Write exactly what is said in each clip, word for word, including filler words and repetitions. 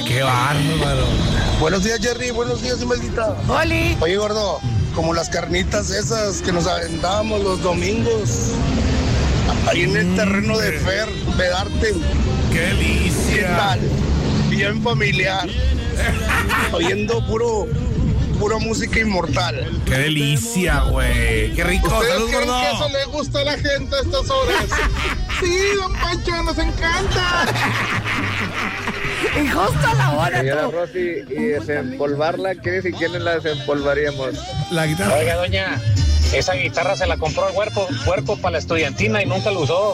Qué bárbaro. Buenos días, Jerry. Buenos días, Imelita. Oli. Oye, gordo, como las carnitas esas que nos aventábamos los domingos. Ahí en el terreno de Fer, de Darte. ¡Qué delicia! ¿Qué tal? Bien familiar. Oyendo puro, puro música inmortal. ¡Qué delicia, güey! ¡Qué rico! ¿Ustedes ¡Salud, creen gordo! que eso le gusta a la gente a estas horas? Sí, don Pancho, nos encanta. Y justo a la hora, Señora tú. Rosy, y desempolvarla, ¿quién y quiénes la desempolvaríamos? La guitarra. Oiga, doña, esa guitarra se la compró el huerco, huerco para la estudiantina y nunca la usó.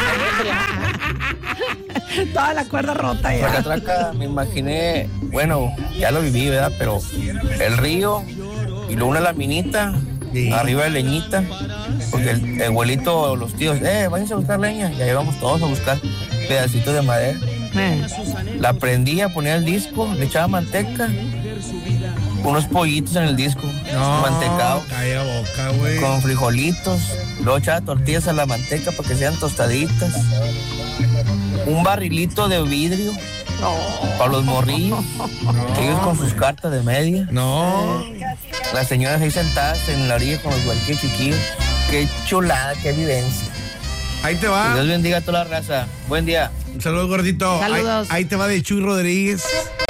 Toda la cuerda rota ya. Traca, traca, me imaginé, bueno, ya lo viví, ¿verdad? Pero el río y luego una laminita, Sí. arriba de leñita, porque el, el abuelito, los tíos, eh, váyanse a buscar leña, y ahí vamos todos a buscar pedacitos de madera. Eh. La prendía, ponía el disco, le echaba manteca, unos pollitos en el disco, No, mantecado, calla boca, güey. con frijolitos, luego echaba tortillas a la manteca para que sean tostaditas, un barrilito de vidrio para los morrillos, que ellos con sus cartas de media, No. las señoras ahí sentadas en la orilla con los cualquier chiquillos. Qué chulada, qué vivencia. Ahí te Que va. Dios bendiga a toda la raza. Buen día. Saludos, gordito. Saludos. Ahí, ahí te va de Chuy Rodríguez.